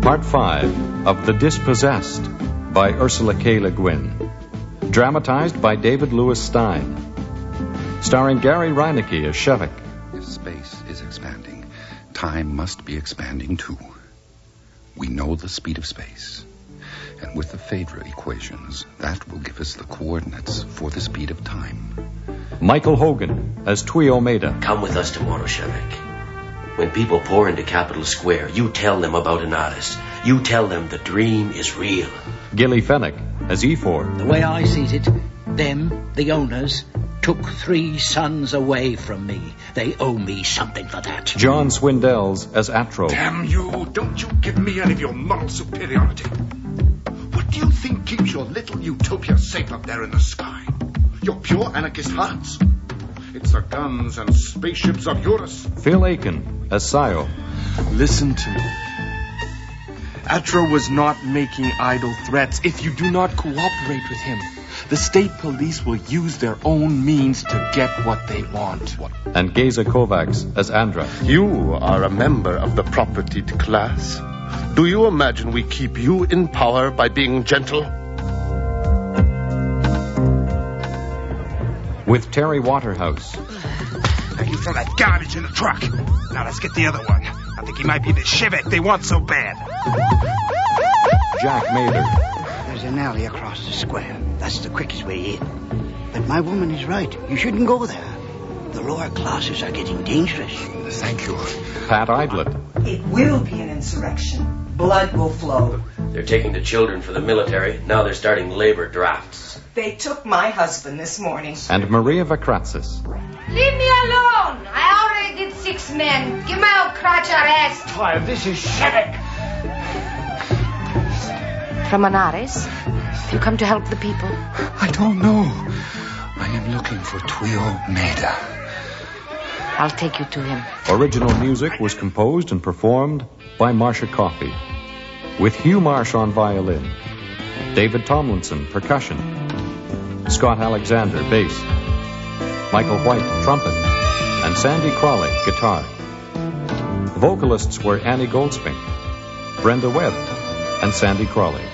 Part 5 of The Dispossessed by Ursula K. Le Guin. Dramatized by David Lewis Stein. Starring Gary Reinecke as Shevek. If space is expanding, time must be expanding too. We know the speed of space. And with the Phaedra equations, that will give us the coordinates for the speed of time. Michael Hogan as Twee Omeda. Come with us tomorrow, Shevek. When people pour into Capitol Square, you tell them about an artist. You tell them the dream is real. Gilly Fenwick as Efor. The way I see it, them, the owners, took 3 sons away from me. They owe me something for that. John Swindells as Atro. Damn you! Don't you give me any of your moral superiority. What do you think keeps your little utopia safe up there in the sky? Your pure anarchist hearts? It's the guns and spaceships of Eurus. Phil Aiken as Sayo. Listen to me. Atro was not making idle threats. If you do not cooperate with him, the state police will use their own means to get what they want. And Geza Kovacs as Andra. You are a member of the propertied class. Do you imagine we keep you in power by being gentle? With Terry Waterhouse. Now you throw that garbage in the truck. Now let's get the other one. I think he might be the Shevek they want so bad. Jack Mather. There's an alley across the square. That's the quickest way in. But my woman is right. You shouldn't go there. The lower classes are getting dangerous. Thank you. Pat Idlett. It will be an insurrection. Blood will flow. They're taking the children for the military. Now they're starting labor drafts. They took my husband this morning. And Maria Vakratsis. Leave me alone. I already did 6 men. Give my old crotch a rest. Fire, this is Shevek. From Anaris? You come to help the people? I don't know. I am looking for Twee Omeda. I'll take you to him. Original music was composed and performed by Marcia Coffey, with Hugh Marsh on violin, David Tomlinson, percussion, Scott Alexander, bass, Michael White, trumpet, and Sandy Crawley, guitar. Vocalists were Annie Goldsmith, Brenda Webb, and Sandy Crawley.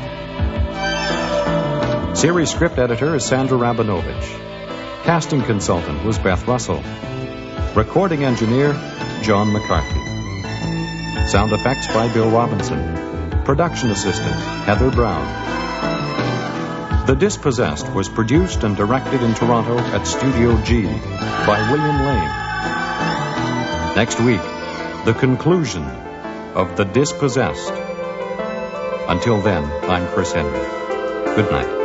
Series script editor is Sandra Rabinovich. Casting consultant was Beth Russell. Recording engineer, John McCarthy. Sound effects by Bill Robinson. Production assistant, Heather Brown. The Dispossessed was produced and directed in Toronto at Studio G by William Lane. Next week, the conclusion of The Dispossessed. Until then, I'm Chris Henry. Good night.